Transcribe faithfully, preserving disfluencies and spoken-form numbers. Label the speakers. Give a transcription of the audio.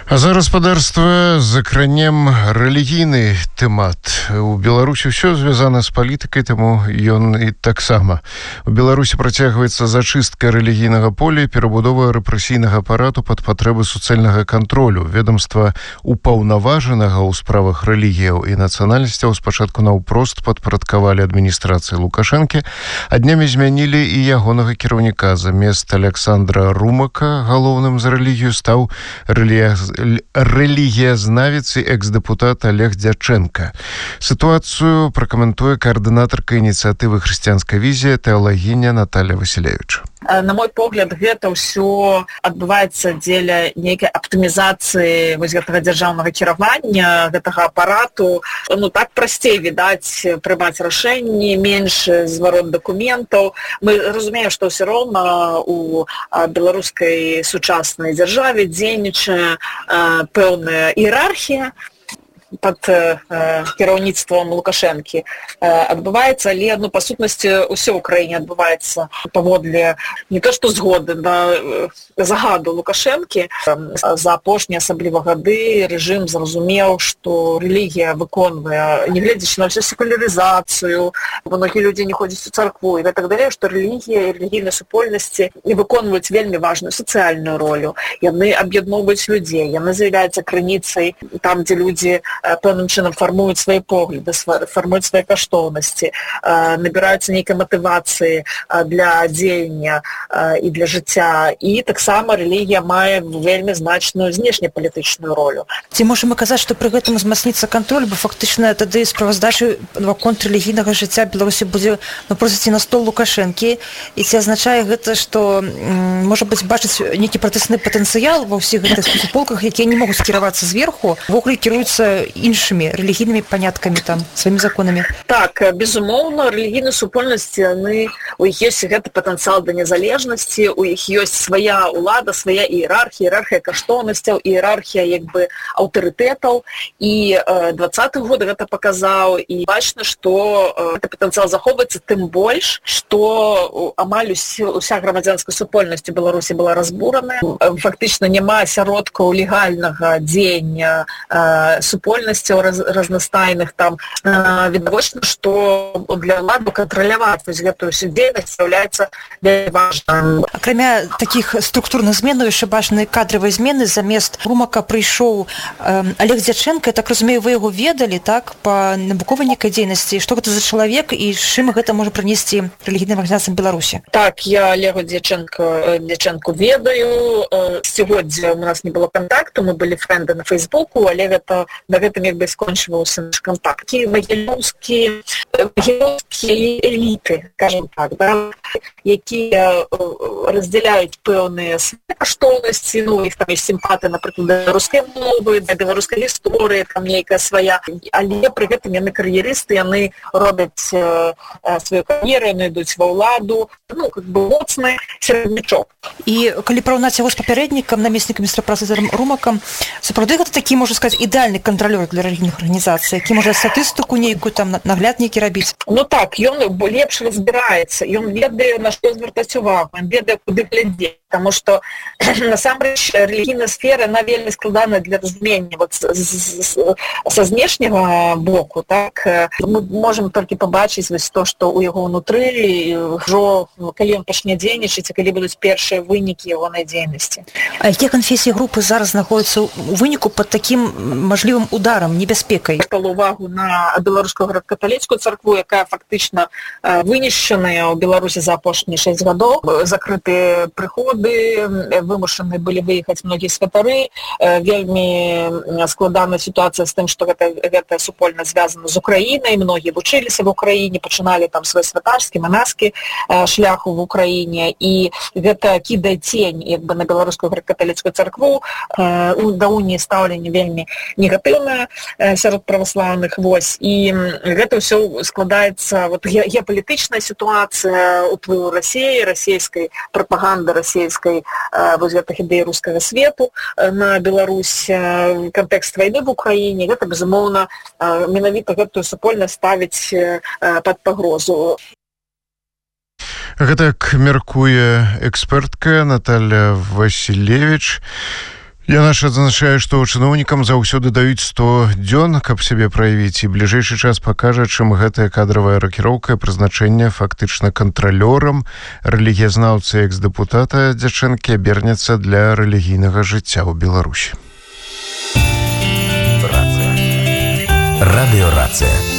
Speaker 1: А за гаспадарства закранем рэлігійны тэмат. У Беларусі ўсё звязана з палітыкай, таму ён і таксама. У Беларусі працягваецца зачыстка рэлігійнага поля і перабудова рэпрэсійнага апарату пад патрэбы суцэльнага кантролю. Ведомства упаўнаважанага ў справах рэлігіяў і нацыянальнасцяў спачатку наўпрост падпарадкавалі адміністрацыі Лукашэнкі, а днямі змянілі і ягонага кіраўніка. Замест Александра Румака галоўным за рэлігію стаў рэлігія рэлігіязнавец і экс-дэпутат Олег Дяченко. Сітуацыю пракаментуе каардынатарка ініцыятывы «Хрысціянская візія» тэалагіня Наталья Васілевіч.
Speaker 2: На мой погляд, гэта ўсё адбываецца дзеля нейкай аптымізацыі вось гэтага дзяржаўнага кіравання, гэтага апарату. Ну, так прасцей, відаць, прымаць рашэнні, менш зварот дакументаў. Мы разумеем, што ўсё роўна у беларускай сучаснай дзяржаве дзейнічае пэўная іерархія пад э, кіраўніцтвам Лукашэнкі э, адбываецца, але, ну, па сутнасці, ўсё ў краіне адбываецца паводле не то што згоды, да э, загаду Лукашэнкі. За апошнія асабліва гады рэжым зразумеў, што рэлігія выконвае, нягледзячы на ўсю секулярызацыю, многія людзі не ходзяць у царкву і так далей, што рэлігія і рэлігійныя супольнасці выконваюць вельмі важную сацыяльную ролю. Яны аб'ядноўваюць людзей, яны з'яўляюцца крыніцай там, дзе людзі пэўным чынам фармуюць свае погляды, фармуюць свае каштоўнасці, набіраюцца нейкай матывацыі для дзеяння і для жыцця. І таксама рэлігія мае вельмі значную знешнепалітычную ролю.
Speaker 3: Ці можам мы казаць, што пры гэтым узмацніцца кантроль, бо фактычна тады справаздача наконт рэлігійнага жыцця Беларусі будзе напросціць на стол Лукашэнкі. І ці азначае гэта, што можа быць бачыць нейкі пратэсны патэнцыял ва ўсіх гэтых суполках, якія не могуць кіравацца зверху, ввогуле кіруюцца іншымі рэлігійнымі паняткамі, там, сваімі законамі?
Speaker 2: Так, безумоўна, рэлігійныя супольнасці, яны, у іх ёсць гэты патэнцыял да незалежнасці, у іх ёсць свая ўлада, свая іерархія, іерархія каштоўнасцяў, іерархія, як бы, аўтарытэтаў. І э, дваццаты год гэта паказаў, і бачна, што э, гэты патэнцыял захоўваецца, тым больш, што амаль уся грамадзянская супольнасць у Беларусі была разбураная. Фактычна няма асяродкаў легальнага дзеяння э, супольнасцяў раз, разнастайных там. Э, відавочна, што для ўлады кантраляваць вось гэтую ўсю дзейнасць з'яўляецца вельмі важным.
Speaker 3: Акрамя такіх структурных зменаў яшчэ бачныя кадравыя змены. Замест Румака прыйшоў э, Олег Дяченко. Я так разумею, вы яго ведалі, так, па навуковай нейкай дзейнасці. Што гэта за чалавек і чым гэта можа прынесці рэлігійным арганізацыям Беларусі?
Speaker 2: Так, я Олегу Дяченко, Дяченко ведаю. Сёння у нас не было контакту, мы былі френды на Фейсбуку, але гэта на гэтым як бы скончываўся наш контакт. Магілёўскія эліты, скажем так, да, якія раздзяляюць пэўныя каштоўнасці, ну, іх там ёсць сімпатыя, напрыклад, да беларускай мовы, да беларускай гісторыі, там нейкая свая, але пры гэтым яны кар'ерысты, яны робяць э, сваю кар'еру, яны ідуць ва ўладу, ну, как бы моцны сераднячок.
Speaker 3: І калі параўнаць яго з папярэднікам, намеснікам міністра працы Румакам, сапраўды гэта такі, можна сказаць, ідэальны кантралёр для рэлігійных арганізацый, які можа статыстыку нейкую, там, нагляд нейкі рабіць?
Speaker 2: Ну так, ён лепш разбіраецца, ён ведае, на што звяртаць увагу, ён ведае, куды глядзець. Таму што, насамрэч, рэлігійная сфера, она вельмі складаная для разумення. Вот, са знешняга боку, так, мы можам толькі пабачыць вось то, што ў яго ўнутры, ўжо, калі ён пачне дзейнічаць, калі будуць першыя вынікі ягонай дзейнасці.
Speaker 3: А якія канфесіі групы зараз знаходзяцца ў выніку пад такім мажлівым ударам, небяспекай?
Speaker 2: Стала увагу на беларускую грэка-каталіцкую царкву, якая фактычна вынішчаная ў Беларусі за апошнія шэсць гадоў. Закрытыя прыходы, вымушаны былі выехаць многія святары. Вельмі складаная сітуацыя з тым, што гэта, гэта супольна звязана з Украінай. Многія вучыліся в Украіне, пачыналі там свой святарскі, манаскі шлях в Украіне. І гэта кідае цень як бы на беларускую грэка-каталіцкую царкву. Да уніі стаўленне вельмі негатыўнае сярод праваслаўных. Вось. І гэта ўсё складаецца, вот, геапалітычная сітуацыя, уплыву Расіі, расійскай прапаганды, расійскай вось гэтых ідэй рускага свету на Беларусь, кантэкст вайны в Украіне, гэта, безумоўна, менавіта гэтую супольнасць ставіць пад пагрозу.
Speaker 1: Гэтак мяркуе экспертка Наталья Васілевіч. Яна ж адзначае, што чыноўнікам заўсёды даюць сто дзён, каб сябе праявіць, і бліжэйшы час пакажа, чым гэтая кадравая ракіроўка прызначэння фактычна кантралёрам рэлігіязнаўцы экс-дэпутата Дзячэнкі абернецца для рэлігійнага жыцця ў Беларусі.
Speaker 4: Радыё Рацыя.